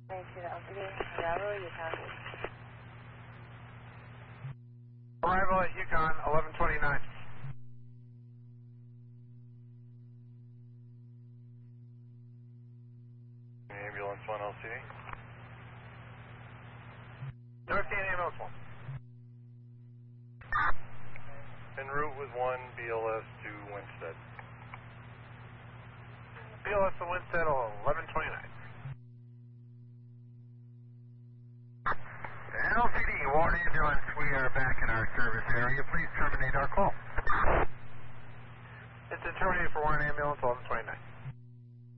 Arrival at Yukon, 1129. Ambulance 1 LCD. Northeast Ambulance 1. En route with 1 BLS to Winstead. BLS to Winstead, 1129. LCD, Warren Ambulance, we are back in our service area. Please terminate our call. It's been terminated for Warren Ambulance, 1129.